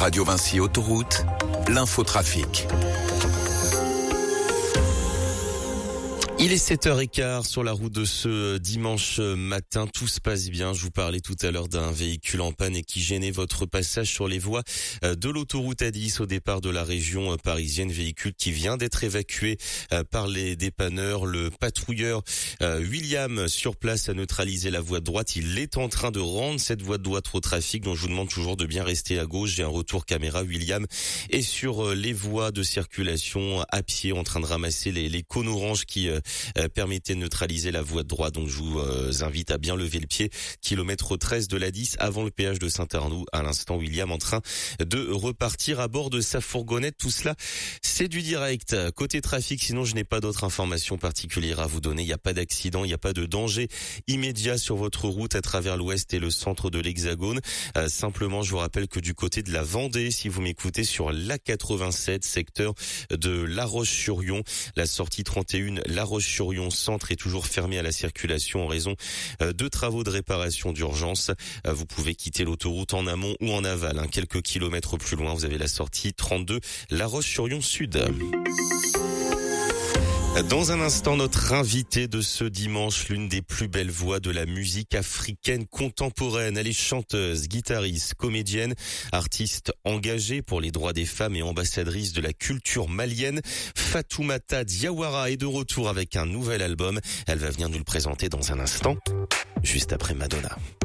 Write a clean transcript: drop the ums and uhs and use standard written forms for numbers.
Radio Vinci Autoroute, l'infotrafic. Il est 7h15 sur la route de ce dimanche matin. Tout se passe bien. Je vous parlais tout à l'heure d'un véhicule en panne et qui gênait votre passage sur les voies de l'autoroute A10 au départ de la région parisienne. Véhicule qui vient d'être évacué par les dépanneurs. Le patrouilleur William sur place a neutralisé la voie de droite. Il est en train de rendre cette voie de droite au trafic. Donc je vous demande toujours de bien rester à gauche. J'ai un retour caméra. William est sur les voies de circulation à pied en train de ramasser les cônes oranges qui permettez de neutraliser la voie de droite. Donc je vous invite à bien lever le pied. Kilomètre 13 de la 10 avant le péage de Saint-Arnoux. À l'instant, William en train de repartir à bord de sa fourgonnette. Tout cela, c'est du direct. Côté trafic, sinon je n'ai pas d'autres informations particulières à vous donner. Il n'y a pas d'accident, il n'y a pas de danger immédiat sur votre route à travers l'ouest et le centre de l'Hexagone. Simplement, je vous rappelle que du côté de la Vendée, si vous m'écoutez sur l'A87, secteur de La Roche-sur-Yon, la sortie 31, La Roche-sur-Yon centre est toujours fermée à la circulation en raison de travaux de réparation d'urgence. Vous pouvez quitter l'autoroute en amont ou en aval. Quelques kilomètres plus loin, vous avez la sortie 32, La Roche-sur-Yon Sud. Dans un instant, notre invitée de ce dimanche, l'une des plus belles voix de la musique africaine contemporaine. Elle est chanteuse, guitariste, comédienne, artiste engagée pour les droits des femmes et ambassadrice de la culture malienne. Fatoumata Diawara est de retour avec un nouvel album. Elle va venir nous le présenter dans un instant, juste après Madonna.